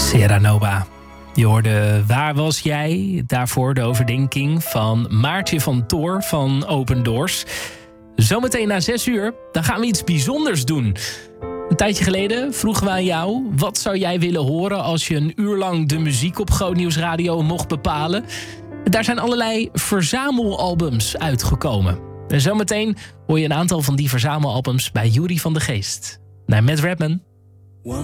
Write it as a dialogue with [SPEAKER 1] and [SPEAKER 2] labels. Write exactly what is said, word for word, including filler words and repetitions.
[SPEAKER 1] Sierra Nova. Je hoorde Waar was jij? Daarvoor de overdenking van Maartje van Toor van Open Doors. Zometeen na zes uur, dan gaan we iets bijzonders doen. Een tijdje geleden vroegen we aan jou... wat zou jij willen horen als je een uur lang de muziek op Groot Nieuws Radio mocht bepalen? Daar zijn allerlei verzamelalbums uitgekomen. En zometeen hoor je een aantal van die verzamelalbums bij Yuri van de Geest. Naar Matt Redman.